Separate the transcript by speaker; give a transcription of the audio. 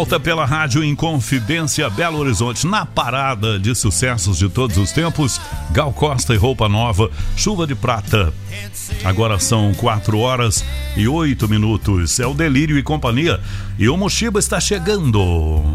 Speaker 1: Volta pela rádio Inconfidência Belo Horizonte, na parada de sucessos de todos os tempos, Gal Costa e Roupa Nova, Chuva de Prata. Agora são 4h08. É o Delírio e Companhia, e o Mochiba está chegando.